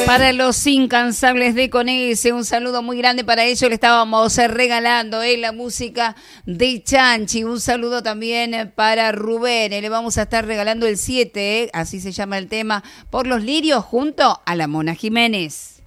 Para los incansables de Conese, un saludo muy grande para ellos. Le estábamos regalando la música de Chanchi. Un saludo también para Rubén. Le vamos a estar regalando el 7, así se llama el tema, por los lirios junto a la Mona Jiménez.